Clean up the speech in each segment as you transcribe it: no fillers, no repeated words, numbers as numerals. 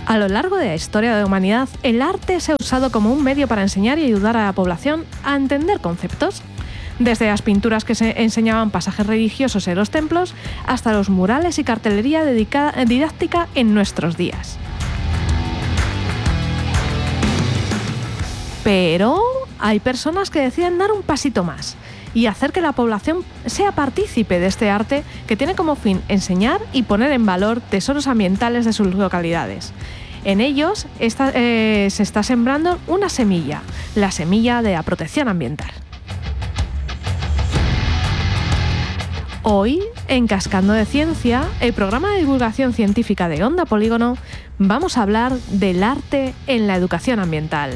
A lo largo de la historia de la humanidad, el arte se ha usado como un medio para enseñar y ayudar a la población a entender conceptos. Desde las pinturas que se enseñaban pasajes religiosos en los templos hasta los murales y cartelería didáctica en nuestros días. Pero hay personas que deciden dar un pasito más y hacer que la población sea partícipe de este arte que tiene como fin enseñar y poner en valor tesoros ambientales de sus localidades. En ellos se está sembrando una semilla, la semilla de la protección ambiental. Hoy, en Cascando de Ciencia, el programa de divulgación científica de Onda Polígono, vamos a hablar del arte en la educación ambiental.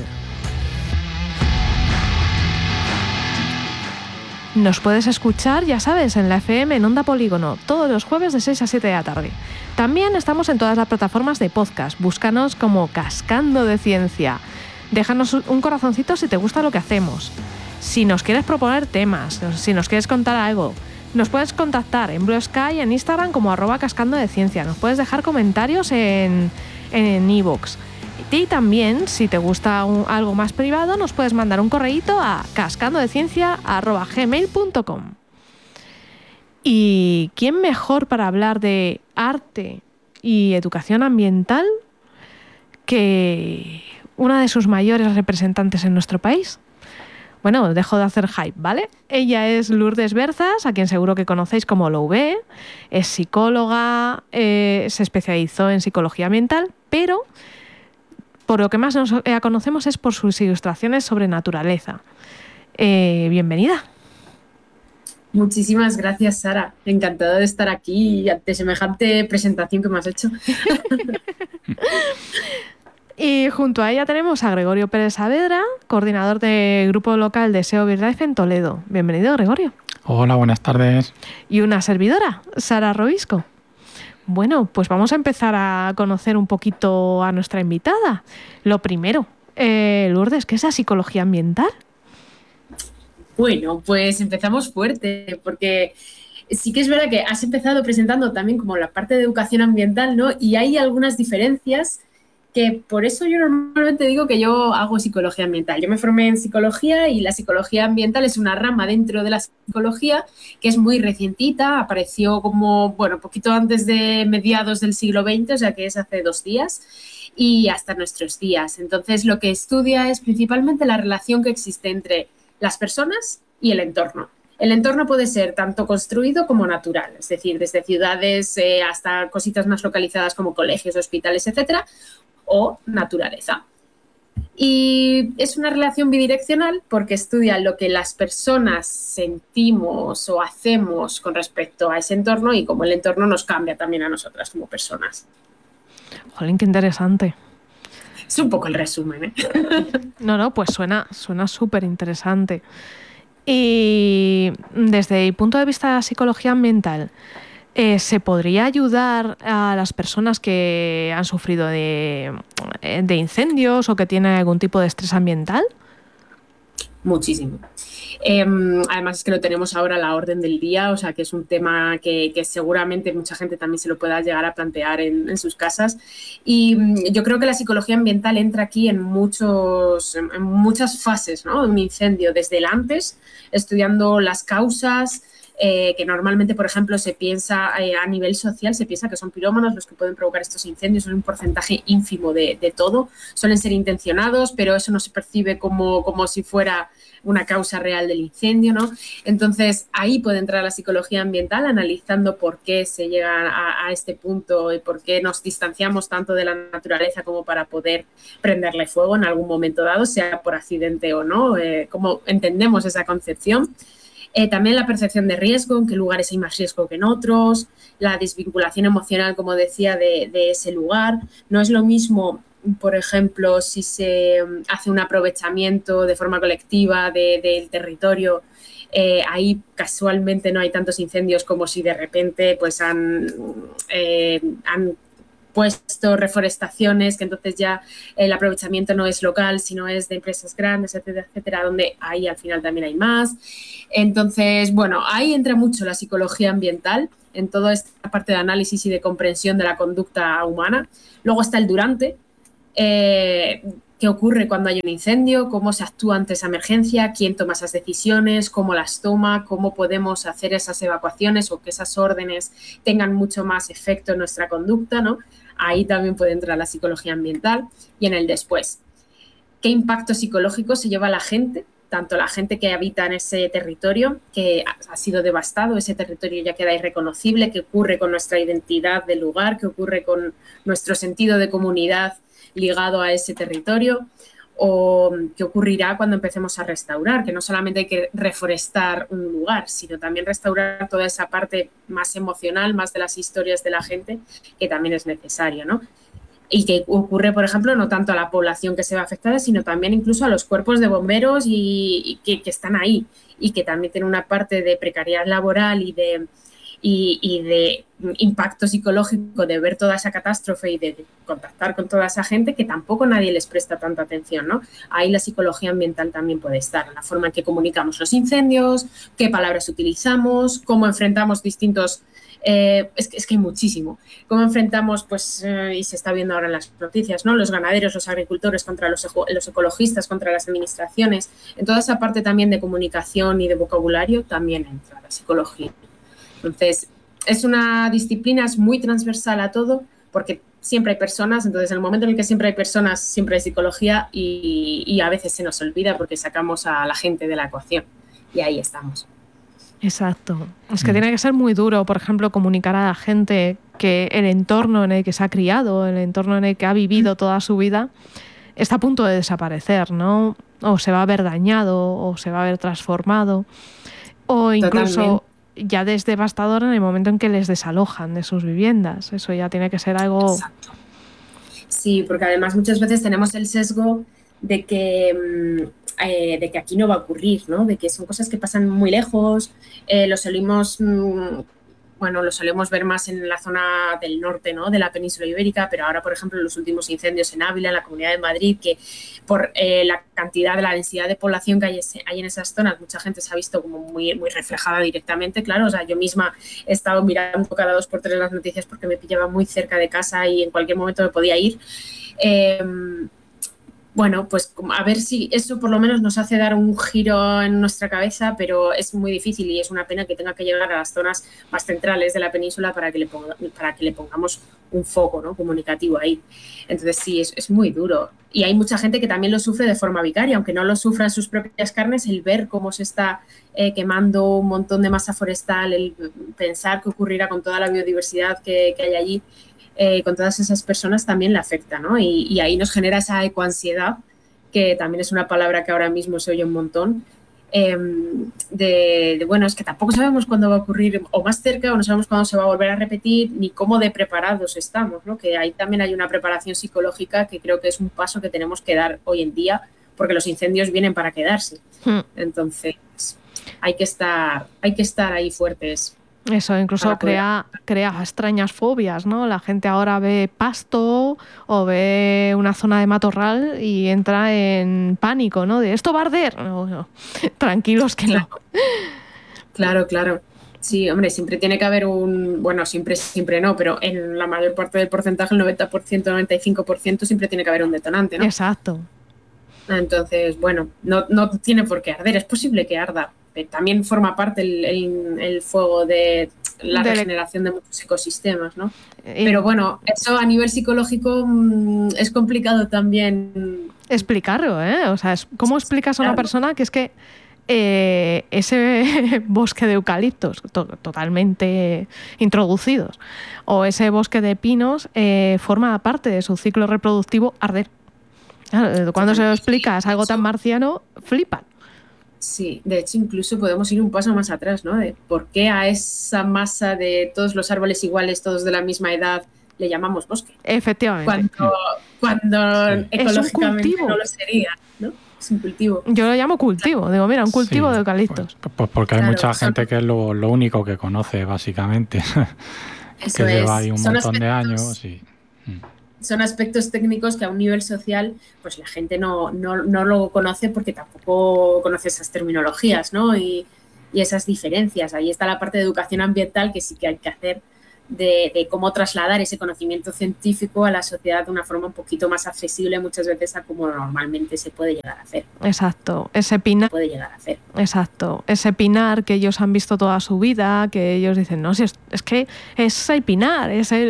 Nos puedes escuchar, ya sabes, en la FM en Onda Polígono, todos los jueves de 6 a 7 de la tarde. También estamos en todas las plataformas de podcast. Búscanos como Cascando de Ciencia. Déjanos un corazoncito si te gusta lo que hacemos. Si nos quieres proponer temas, si nos quieres contar algo, nos puedes contactar en Blue Sky, en Instagram como @cascando de ciencia. Nos puedes dejar comentarios en iVoox. Y también, si te gusta algo más privado, nos puedes mandar un correíto a cascandodeciencia@gmail.com. ¿Y quién mejor para hablar de arte y educación ambiental que una de sus mayores representantes en nuestro país? Bueno, dejo de hacer hype, ¿vale? Ella es Lourdes Berzas, a quien seguro que conocéis como Loubé. Es psicóloga, se especializó en psicología ambiental, pero por lo que más nos conocemos es por sus ilustraciones sobre naturaleza. Bienvenida. Muchísimas gracias, Sara. Encantada de estar aquí ante semejante presentación que me has hecho. Y junto a ella tenemos a Gregorio Pérez Saavedra, coordinador del grupo local de SEO BirdLife en Toledo. Bienvenido, Gregorio. Hola, buenas tardes. Y una servidora, Sara Robisco. Bueno, pues vamos a empezar a conocer un poquito a nuestra invitada. Lo primero, Lourdes, ¿qué es la psicología ambiental? Bueno, pues empezamos fuerte, porque sí que es verdad que has empezado presentando también como la parte de educación ambiental, ¿no? Y hay algunas diferencias que por eso yo normalmente digo que yo hago psicología ambiental. Yo me formé en psicología y la psicología ambiental es una rama dentro de la psicología que es muy recientita, apareció como, bueno, poquito antes de mediados del siglo XX, o sea que es hace 2 días, y hasta nuestros días. Entonces lo que estudia es principalmente la relación que existe entre las personas y el entorno. El entorno puede ser tanto construido como natural, es decir, desde ciudades hasta cositas más localizadas como colegios, hospitales, etcétera, o naturaleza. Y es una relación bidireccional porque estudia lo que las personas sentimos o hacemos con respecto a ese entorno y cómo el entorno nos cambia también a nosotras como personas. Jolín, qué interesante. Es un poco el resumen, ¿eh? No, pues suena súper interesante. Y desde el punto de vista de la psicología ambiental, ¿se podría ayudar a las personas que han sufrido de incendios o que tienen algún tipo de estrés ambiental? Muchísimo. Además es que lo tenemos ahora a la orden del día, o sea que es un tema que seguramente mucha gente también se lo pueda llegar a plantear en sus casas. Y yo creo que la psicología ambiental entra aquí en muchas fases, ¿no? De un incendio, desde el antes, estudiando las causas, que normalmente, por ejemplo, se piensa a nivel social, se piensa que son pirómanos los que pueden provocar estos incendios, son un porcentaje ínfimo de todo, suelen ser intencionados, pero eso no se percibe como si fuera una causa real del incendio, ¿no? Entonces, ahí puede entrar la psicología ambiental analizando por qué se llega a este punto y por qué nos distanciamos tanto de la naturaleza como para poder prenderle fuego en algún momento dado, sea por accidente o no, cómo entendemos esa concepción. También la percepción de riesgo, en qué lugares hay más riesgo que en otros, la desvinculación emocional, como decía, de ese lugar. No es lo mismo, por ejemplo, si se hace un aprovechamiento de forma colectiva del territorio, ahí casualmente no hay tantos incendios como si de repente pues han puesto reforestaciones, que entonces ya el aprovechamiento no es local, sino es de empresas grandes, etcétera, etcétera, donde ahí al final también hay más. Entonces, bueno, ahí entra mucho la psicología ambiental en toda esta parte de análisis y de comprensión de la conducta humana. Luego está el durante, qué ocurre cuando hay un incendio, cómo se actúa ante esa emergencia, quién toma esas decisiones, cómo las toma, cómo podemos hacer esas evacuaciones o que esas órdenes tengan mucho más efecto en nuestra conducta, ¿no? Ahí también puede entrar la psicología ambiental. Y en el después, ¿qué impacto psicológico se lleva la gente? Tanto la gente que habita en ese territorio, que ha sido devastado, ese territorio ya queda irreconocible, qué ocurre con nuestra identidad del lugar, qué ocurre con nuestro sentido de comunidad ligado a ese territorio, o qué ocurrirá cuando empecemos a restaurar, que no solamente hay que reforestar un lugar, sino también restaurar toda esa parte más emocional, más de las historias de la gente, que también es necesario, ¿no? Y que ocurre, por ejemplo, no tanto a la población que se ve afectada, sino también incluso a los cuerpos de bomberos y que están ahí y que también tienen una parte de precariedad laboral y de impacto psicológico de ver toda esa catástrofe y de contactar con toda esa gente que tampoco nadie les presta tanta atención, ¿no? Ahí la psicología ambiental también puede estar, en la forma en que comunicamos los incendios, qué palabras utilizamos, cómo enfrentamos distintos... es que hay muchísimo. Cómo enfrentamos, pues, y se está viendo ahora en las noticias, ¿no? Los ganaderos, los agricultores contra los ecologistas, contra las administraciones. En toda esa parte también de comunicación y de vocabulario también entra la psicología. Entonces, es una disciplina, es muy transversal a todo, porque siempre hay personas, entonces en el momento en el que siempre hay personas, siempre hay psicología y a veces se nos olvida porque sacamos a la gente de la ecuación y ahí estamos. Exacto. Es que tiene que ser muy duro, por ejemplo, comunicar a la gente que el entorno en el que se ha criado, el entorno en el que ha vivido toda su vida, está a punto de desaparecer, ¿no? O se va a ver dañado, o se va a ver transformado, o incluso... Totalmente. Ya es devastador en el momento en que les desalojan de sus viviendas. Eso ya tiene que ser algo... Exacto. Sí, porque además muchas veces tenemos el sesgo de que aquí no va a ocurrir, ¿no? De que son cosas que pasan muy lejos, lo solemos ver más en la zona del norte, ¿no? De la península ibérica, pero ahora, por ejemplo, los últimos incendios en Ávila, en la Comunidad de Madrid, que por la cantidad, de la densidad de población que hay en esas zonas, mucha gente se ha visto como muy, muy reflejada directamente, claro. O sea, yo misma he estado mirando cada 2 por 3 las noticias porque me pillaba muy cerca de casa y en cualquier momento me podía ir. Bueno, pues a ver si eso por lo menos nos hace dar un giro en nuestra cabeza, pero es muy difícil y es una pena que tenga que llegar a las zonas más centrales de la península para que le pongamos un foco, ¿no? Comunicativo ahí. Entonces sí, es muy duro. Y hay mucha gente que también lo sufre de forma vicaria, aunque no lo sufra en sus propias carnes, el ver cómo se está quemando un montón de masa forestal, el pensar qué ocurrirá con toda la biodiversidad que hay allí, con todas esas personas también le afecta, ¿no? Y ahí nos genera esa ecoansiedad, que también es una palabra que ahora mismo se oye un montón, bueno, es que tampoco sabemos cuándo va a ocurrir o más cerca, o no sabemos cuándo se va a volver a repetir, ni cómo de preparados estamos, ¿no? Que ahí también hay una preparación psicológica que creo que es un paso que tenemos que dar hoy en día, porque los incendios vienen para quedarse. Entonces, hay que estar ahí fuertes. Eso incluso crea extrañas fobias, ¿no? La gente ahora ve pasto o ve una zona de matorral y entra en pánico, ¿no? De esto va a arder. No. Tranquilos que no. Claro. Sí, hombre, siempre tiene que haber bueno, siempre no, pero en la mayor parte del porcentaje, el 90%, 95%, siempre tiene que haber un detonante, ¿no? Exacto. Entonces, bueno, no tiene por qué arder, es posible que arda. También forma parte el fuego de la regeneración de muchos ecosistemas, ¿no? Pero bueno, eso a nivel psicológico es complicado también explicarlo, ¿eh? O sea, ¿cómo explicas a una persona que es que ese bosque de eucaliptos totalmente introducidos o ese bosque de pinos forma parte de su ciclo reproductivo arder? Claro, cuando se lo explicas algo tan marciano, flipan. Sí, de hecho incluso podemos ir un paso más atrás, ¿no? De por qué a esa masa de todos los árboles iguales, todos de la misma edad, le llamamos bosque. Efectivamente. Cuando sí, ecológicamente no lo sería, ¿no? Es un cultivo. Yo lo llamo cultivo. Digo, mira, un cultivo de eucaliptos. Pues porque hay mucha gente que es lo único que conoce, básicamente. Que lleva ahí un montón de años y... Son aspectos técnicos que a un nivel social pues la gente no lo conoce porque tampoco conoce esas terminologías, ¿no? Y esas diferencias. Ahí está la parte de educación ambiental que sí que hay que hacer, de cómo trasladar ese conocimiento científico a la sociedad de una forma un poquito más accesible muchas veces a como normalmente se puede llegar a hacer. Exacto, ese pinar. Exacto, ese pinar que ellos han visto toda su vida, que ellos dicen, no, si es que es el pinar, es el